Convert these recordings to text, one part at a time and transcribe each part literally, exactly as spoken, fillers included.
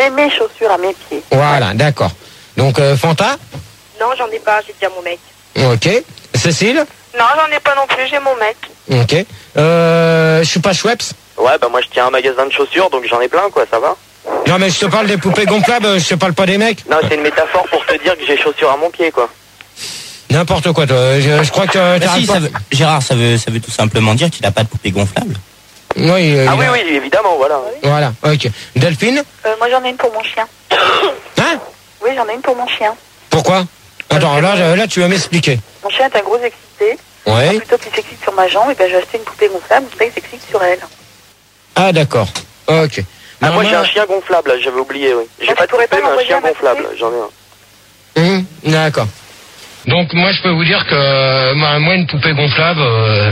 j'ai mes chaussures à mes pieds. Voilà, d'accord. Donc, euh, Fanta? Non, j'en ai pas, j'ai déjà mon mec. Ok. Cécile? Non, j'en ai pas non plus, j'ai mon mec. Ok. Euh, je suis pas Schweppes? Ouais, bah moi je tiens un magasin de chaussures, donc j'en ai plein, quoi, ça va? Non, mais je te parle des poupées gonflables, je te parle pas des mecs. Non, c'est une métaphore pour te dire que j'ai chaussures à mon pied, quoi. N'importe quoi, toi. Je, je crois que... Bah si, pas... ça veut, Gérard, ça veut, ça veut tout simplement dire qu'il a pas de poupée gonflable. Oui, euh, ah oui, a... oui, évidemment, voilà. Voilà, ok. Delphine? euh, Moi, j'en ai une pour mon chien. Hein? Oui, j'en ai une pour mon chien. Pourquoi? Attends, là, là, tu vas m'expliquer. Mon chien est un gros excité. Ouais. Alors, plutôt qu'il s'excite sur ma jambe, et ben, j'ai acheté une poupée gonflable, comme ça, il s'excite sur elle. Ah, d'accord. Ok. Ah, moi, moi, j'ai un chien gonflable, là, j'avais oublié, oui. J'ai Donc, pas de tu pourrais poupée, pas mais un chien m'envoyer un gonflable, j'en ai un. Hum, d'accord. Donc, moi, je peux vous dire que euh, moi, une poupée gonflable, euh,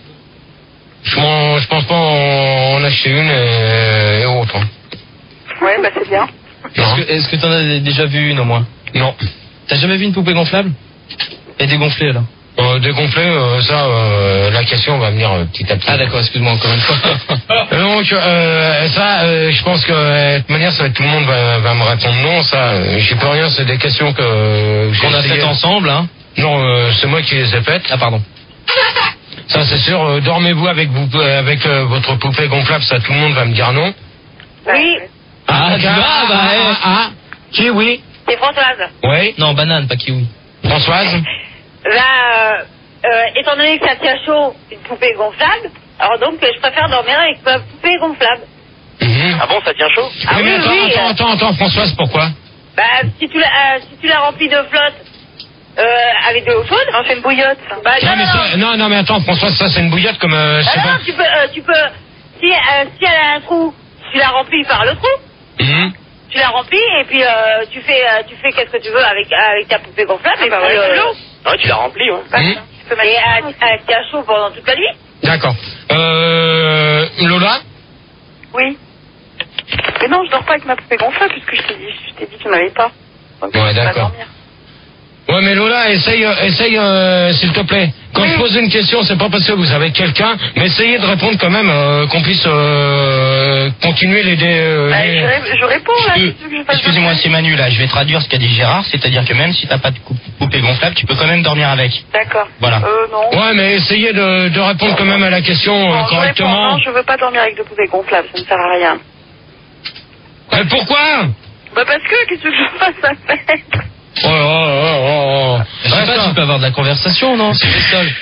je, m'en, je pense pas en, en acheter une et, et autre. Hein. Ouais, bah, c'est bien. Est-ce que, est-ce que t'en as déjà vu une au moins? Non. T'as jamais vu une poupée gonflable? Et dégonflée, alors? Euh, dégonfler, euh, ça, euh, la question va venir euh, petit à petit. Ah d'accord, excuse-moi encore une fois. Donc, euh, ça, euh, je pense que euh, de toute manière, ça, tout le monde va, va me répondre non. Ça, euh, j'y peux rien. C'est des questions que euh, j'ai Qu'on a essayé. faites ensemble, hein? Non, euh, c'est moi qui les ai faites. Ah pardon. Ça, c'est sûr. Euh, dormez-vous avec vous, euh, avec euh, votre poupée gonflable. Ça, tout le monde va me dire non. Oui. Ah, tu ah, vas, ah, bah, ah, eh. ah, qui oui? C'est Françoise. Oui. Non, banane, pas kiwi. Françoise. Là, euh, euh, étant donné que ça tient chaud, une poupée gonflable, alors donc je préfère dormir avec ma poupée gonflable. Mhm. Ah bon, ça tient chaud? Ah mais oui, attends, oui. attends, euh, attends, attends, Françoise, pourquoi? Bah, si tu la, euh, si tu la remplis de flotte, euh, avec de l'eau chaude, on fait une bouillotte. Bah, non, non, mais non, ça- non, non, mais attends, Françoise, ça, c'est une bouillotte comme. Euh, je sais Ah non, pas. tu peux, euh, tu peux, si, euh, si elle a un trou, tu la remplis par le trou, Mhm. tu la remplis et puis euh, tu fais, euh, tu fais qu'est-ce que tu veux avec, avec ta poupée gonflable et puis euh, l'eau. Ouais, tu l'as rempli, ouais. Mhm. Tu peux mettre et elle, elle tient chaud pendant toute la nuit. D'accord. Euh, Lola? Oui. Mais non, je dors pas avec ma poupée gonflable puisque je t'ai dit, je t'ai dit qu'il n'y en avait pas. Donc, Ouais, je peux pas d'accord. dormir. Ouais, mais Lola, essaye, euh, essaye, euh, s'il te plaît. Quand Oui. je pose une question, c'est pas parce que vous avez quelqu'un, mais essayez de répondre quand même, euh, qu'on puisse euh, continuer les... dé- euh, Bah, les- je, ré- je réponds là. Euh, qu'est-ce que tu veux que je fasse Excusez-moi, d'autre c'est Manu là, je vais traduire ce qu'a dit Gérard, c'est-à-dire que même si t'as pas de coup- poupée gonflable, tu peux quand même dormir avec. D'accord. Voilà. Euh, non. Ouais, mais essayez de, de répondre quand même à la question euh, Non, je réponds, correctement. non, je veux pas dormir avec de poupées gonflables, ça ne sert à rien. Mais pourquoi? Bah parce que, qu'est-ce que je fasse à faire? Oh, oh, oh, oh, oh. Je sais Ouais, pas, ça. tu peux avoir de la conversation, non? C'est le seul.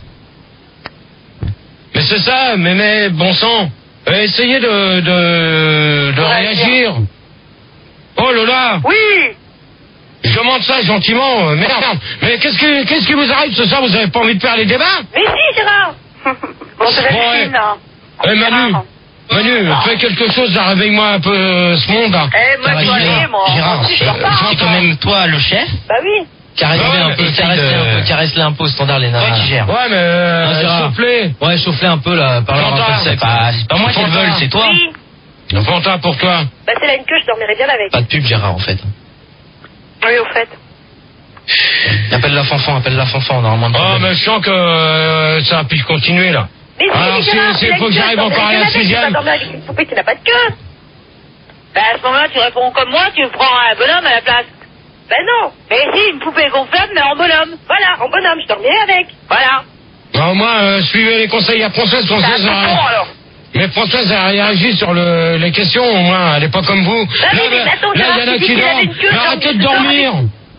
Mais c'est ça, mais, mais bon sang, euh, essayez de, de, de réagir. Oh Lola, Oui. je demande ça gentiment, euh, merde. Mais qu'est-ce que qu'est-ce qui vous arrive ce soir? Vous avez pas envie de faire les débats? Mais si, Gérard. Bon, c'est la Bon, ouais. Chine, hein. Eh Manu, Gérard. Manu, fais quelque chose, là, réveille-moi un peu euh, ce monde. Là. Eh, moi, Ça va, je dois Gérard. aller, moi. Gérard, Je dors pas. c'est quand même toi le chef. Bah oui. Caresse-les Ouais, un mais peu, essaye caresse-les de- un peu, caresse-les un peu au standard, les Toi nanas. qui gères. Ouais, mais euh, Ah, Gérard. soufflez. Ouais, chauffe-les un peu, là, parle-leur un peu de C'est sexe. Bah, c'est pas moi qui le Fanta. veulent, c'est toi. Oui. Fanta pour toi. Bah c'est là une queue, je dormirais bien avec. Pas de pub, Gérard, en fait. Oui, au fait. Appelle la fanfan, appelle la fanfan, on aura moins de Oh, problèmes. mais je sens que euh, ça puisse continuer là. Mais si, Alors, si- Gérard, si, c'est là faut une que queue, j'arrive je encore à la dormirais bien avec, sixième. je peux pas dormir avec une poupée qui n'a pas de queue. Bah à ce moment-là, tu réponds comme moi, tu prends un bonhomme à la place. Ben non. Mais si, une poupée gonflable, mais en bonhomme. Voilà, en bonhomme, je dormirais avec. Voilà. Bah, au moins, euh, suivez les conseils à Françoise. C'est un Françoise peu a- con, alors. Mais Françoise a réagi sur le, les questions, au moins, elle est pas comme vous. Bah oui, mais là, attends, là, Gérard, il y en a tu dis qui qu'il avait dorment. une queue, Mais donc arrêtez de tu dors dormir.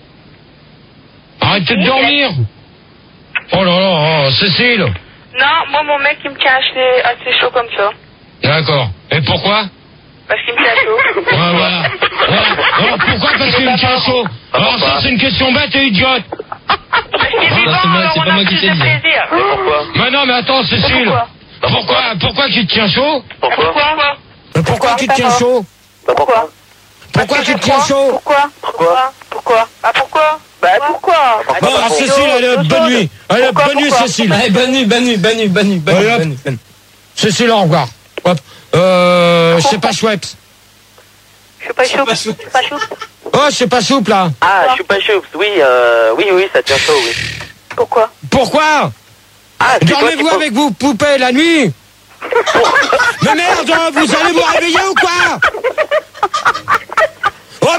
Arrêtez de Oui, dormir. Oh là là, oh, Cécile. Non, moi, mon mec, il me tient assez, assez chaud comme ça. D'accord. Et pourquoi? Parce qu'il me tient chaud. Ouais, voilà. Voilà. Alors, pourquoi? Parce qu'il me tient chaud. Alors ça, c'est une question bête et idiote. Parce qu'il est Ça, vivant, c'est moi- alors c'est on pas a moi qui plus t'ai de dit. plaisir. Mais pourquoi? Mais non, mais attends, Cécile. Pourquoi? Pourquoi, pourquoi tu te tiens chaud? Pourquoi? Pourquoi? Mais pourquoi tu te tiens Pourquoi chaud? Bah pourquoi? Pourquoi tu te tiens chaud? Pourquoi? Pourquoi? Pourquoi? Ah, pourquoi? Bah, pourquoi? Bon, alors, Cécile, allez, hop, bonne nuit. Allez, hop, Pourquoi, bonne nuit, pourquoi Cécile. Allez, bonne nuit, bonne nuit, bonne nuit, bonne nuit, bonne Allez, nuit, hop. bonne nuit, bonne nuit. Cécile, au revoir. Hop. Euh, c'est pas Schweppes. Je suis pas chaud. Je suis pas chaud. Oh, c'est pas souple, là. Ah, je suis pas choups. Oui, euh, oui, oui, ça tient chaud, oui. Pourquoi? Pourquoi? Ah, c'est toi qui Dormez-vous faut- avec vos poupées la nuit? Mais merde, vous allez vous réveiller ou quoi?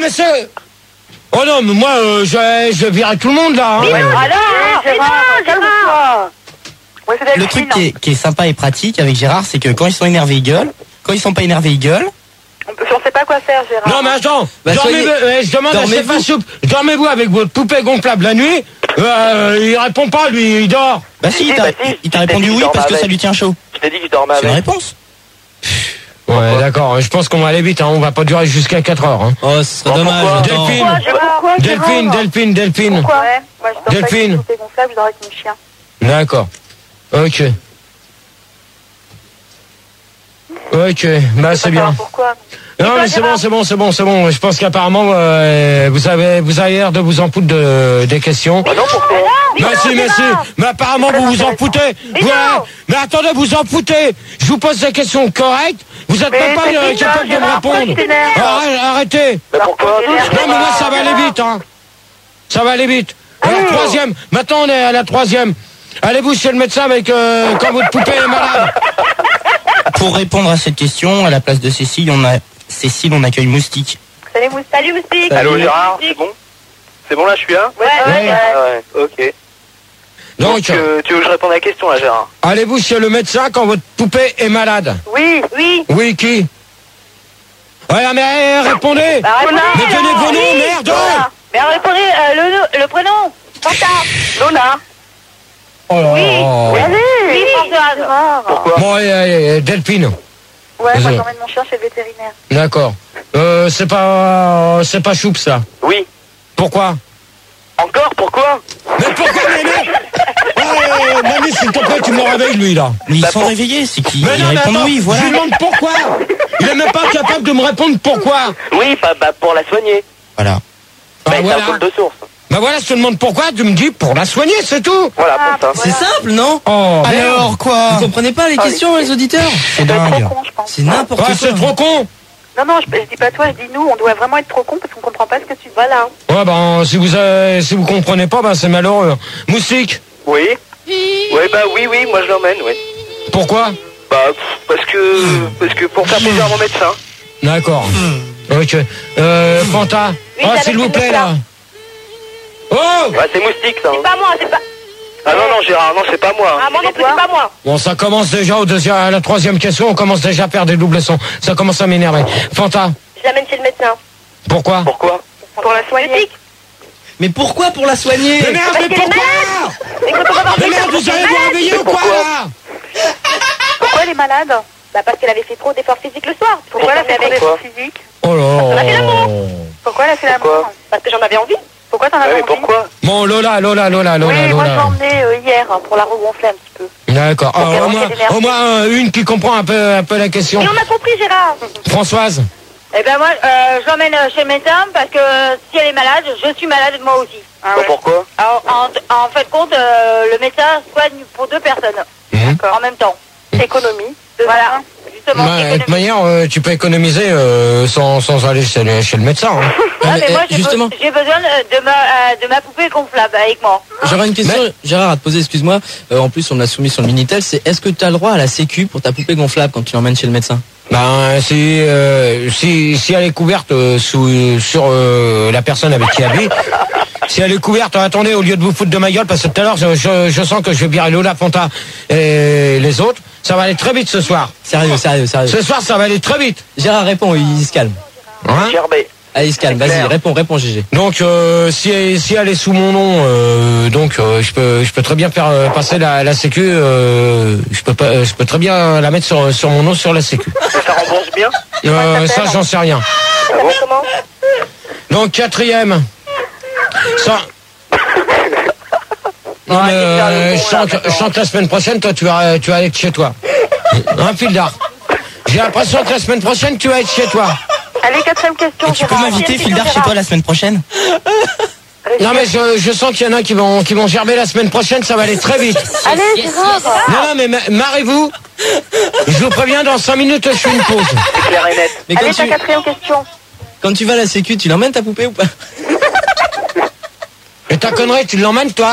mais c'est... Oh non, mais moi, euh, je, je virerai tout le monde, là. Hein. Mais non, alors, Gérard, calme-toi. Ouais, c'est Le Delphine. truc qui est, qui est sympa et pratique avec Gérard, c'est que quand ils sont énervés, ils gueulent. Quand ils sont pas énervés, ils gueulent. On peut- on sait pas quoi faire, Gérard. Non, mais attends, Bah, dormez, soyez- euh, je demande à dormez-vous. Stéphane Soupe, dormez-vous avec votre poupée gonflable la nuit. Euh, il répond pas, lui, il dort. Bah si, Si, il t'a bah si, il t'a je t'ai répondu dit oui qu'il parce que dormait ça lui tient chaud. Je t'ai dit que je dormais C'est une avec. réponse. Ouais, d'accord, je pense qu'on va aller vite, hein. On va pas durer jusqu'à quatre heures. Hein. Oh, ce serait Bon, dommage. pourquoi Attends. Delphine. Pourquoi, Gérard Pourquoi, Gérard Delphine, Delphine, Delphine. Pourquoi ouais. Moi, je dors pas avec Delphine. une poupée gonflable, je dors avec mon chien. D'accord. Ok. Ok, bah c'est bien. Pourquoi Non mais c'est bon, c'est bon, c'est bon, c'est bon. Je pense qu'apparemment euh, vous avez vous avez l'air de vous en foutre de, des questions. Ah non, pourquoi? Merci, merci. Mais apparemment vous vous en foutez. Mais Ouais. non. Mais attendez, vous en foutez. Je vous pose des questions correctes. Vous êtes Mais même pas c'est euh, qui, ça, capable de me Gérard, pourquoi répondre. tu t'énerves Arrête- Arrêtez. Mais pourquoi? Non mais là ça va aller vite, hein. Ça va aller vite. À la troisième. Maintenant on est à la troisième. Allez-vous chez le médecin avec euh, quand votre poupée est malade. Pour répondre à cette question, à la place de Cécile, on a Cécile, on accueille Moustique. Salut, Moustique. Salut, Moustique. Allô Gérard, c'est bon? C'est bon là, je suis là? Ouais, ouais, Ouais. ouais. Ah ouais, ok. Donc, Donc, euh, tu veux que je réponde à la question là, Gérard? allez-vous chez le médecin quand votre poupée est malade. Oui, oui. Oui, qui? Ouais, mais eh, répondez. Bah, répondez, Mais tenez alors. vos noms, Oui, merde. voilà. Mais répondez euh, le, nom- le prénom. Fanta. Lola. Oh là Oui. là. Allez. Oui, Françoise. Pourquoi? Bon, eh, eh, eh, Delphine. Ouais, moi Désolé. j'emmène mon chien chez le vétérinaire. D'accord. Euh, c'est pas, c'est pas choupe ça. Oui. Pourquoi? Encore? Pourquoi? Mais pourquoi, mais mais Oh, mamie, s'il te plaît, tu me réveilles, lui, là. Mais ils Bah, sont pour- réveillés, c'est qu'ils Mais ils non, mais répondent attends, oui, voilà. je lui demande pourquoi. Il est même pas capable de me répondre pourquoi. Oui, bah, bah pour la soigner. Voilà. Bah, Bah, c'est voilà. un pôle de source. Bah voilà, je te demande pourquoi, tu me dis pour la soigner, c'est tout. Voilà, Ah, pour ça. C'est simple, non? Oh, merde. Alors quoi? Vous comprenez pas les questions, les auditeurs? C'est On doit être dingue. trop con, je pense. C'est n'importe Ouais, quoi. c'est trop con. Non, non, je, je dis pas toi, je dis nous. On doit vraiment être trop con parce qu'on comprend pas ce que tu dis. Voilà. Ouais, ben, si vous, euh, si vous comprenez pas, ben, c'est malheureux. Moustique, Oui? Oui, bah oui, oui, moi je l'emmène, oui. pourquoi? Bah, pff, parce que, parce que pour faire plaisir à mon médecin. D'accord. Ok. Euh, Fanta. Oui, Ah, j'avais s'il vous fait plaît, le là. Oh! Ouais, c'est moustique, ça. hein. C'est pas moi, c'est pas. Ah non, non, Gérard, non, c'est pas moi. hein. Ah, moi non plus, c'est pas moi. Bon, ça commence déjà au deuxième, à la troisième question, on commence déjà à faire des doubles sons. Ça commence à m'énerver. Fanta, Je l'amène chez le médecin. pourquoi? Pourquoi? Pour la soigner. Mais pourquoi pour la soigner? Mais merde, Parce mais qu'elle est pourquoi? Mais quand on va voir Mais le merde, médecin, vous allez vous réveiller ou quoi, Pourquoi là? pourquoi elle est malade? Bah parce qu'elle avait fait trop d'efforts physiques le soir. Pourquoi elle a fait trop d'efforts physiques? Oh On a fait là. l'amour. Pourquoi elle a fait Pourquoi l'amour? Parce que j'en avais envie. Pourquoi t'en Ouais, avais mais envie? pourquoi? Bon, Lola, Lola, Lola, Lola, Oui, moi je l'ai Lola. emmenée euh, hier hein, pour la regonfler un petit peu. D'accord. Ah, Ok, au on moins, s'est énervé. au moins euh, une qui comprend un peu, un peu la question. Et on a compris Gérard. Françoise. Eh ben moi, euh, je l'emmène chez le médecin parce que si elle est malade, je suis malade moi aussi. Ah Bah, pourquoi? Alors, en, en fait compte, euh, le médecin soigne pour deux personnes Mhm. en même temps. Économie. Voilà. Justement, Bah, de toute économie. manière, euh, tu peux économiser euh, sans, sans aller chez le, chez le médecin. Hein. Ah, mais, mais moi eh, j'ai justement. be- j'ai besoin de, de ma, euh, de ma poupée gonflable avec moi. J'aurais une question, Gérard, à te poser, excuse-moi. Euh, en plus, on l'a soumis sur le Minitel. C'est est-ce que tu as le droit à la sécu pour ta poupée gonflable quand tu l'emmènes chez le médecin? Ben, si, euh, si, si elle est couverte euh, sous, sur euh, la personne avec qui elle vit, si elle est couverte, attendez, au lieu de vous foutre de ma gueule, parce que tout à l'heure, je, je, je sens que je vais virer Lola, Fanta et les autres, ça va aller très vite ce soir. Sérieux, sérieux, sérieux. Ce soir, ça va aller très vite. Gérard, réponds, il, il se calme. Hein? Gerbet. Allez, il se calme, C'est vas-y, clair. réponds, réponds, G G. Donc, euh, si, elle, si elle est sous mon nom, euh, donc euh, je peux, je peux très bien faire euh, passer la, la sécu. Euh, je peux pas, je peux très bien la mettre sur, sur mon nom sur la sécu. Ça, ça rembourse bien? Euh, ça, j'en sais rien. Ah bon? Comment? Donc quatrième. Ça. Non mais euh, je sens que- je sens que la semaine prochaine, toi, tu vas, tu vas aller chez toi. Un fil d'art. J'ai l'impression que la semaine prochaine, tu vas être chez toi. Allez, quatrième question. Et tu peux Gérard. m'inviter, Quatrième Fildar, question, chez toi la semaine prochaine? Gérard. Non mais je, je sens qu'il y en a qui vont, qui vont gerber la semaine prochaine, ça va aller très vite. Allez, Gérard. Non, non mais ma- marrez-vous. Je vous préviens, dans cinq minutes, je fais une pause. C'est clair et net. Mais quand Allez, ta tu, quatrième question. quand tu vas à la sécu, tu l'emmènes ta poupée ou pas? Et ta connerie, tu l'emmènes, toi?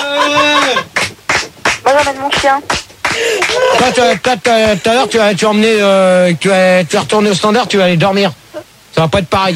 Moi, j'emmène mon chien. Toi, toi, toi, toi, tout à l'heure, tu as, tu as emmené, euh, tu as, tu as retourné au standard, tu vas aller dormir. Ça va pas être pareil.